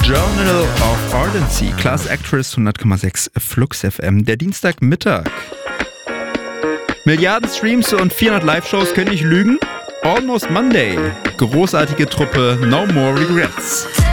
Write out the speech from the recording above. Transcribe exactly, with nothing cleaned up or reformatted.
Journal of Ardency, Class Actress, hundert Komma sechs Flux F M, der Dienstagmittag. Milliarden Streams und vierhundert Live-Shows können nicht lügen. Almost Monday, großartige Truppe, No More Regrets.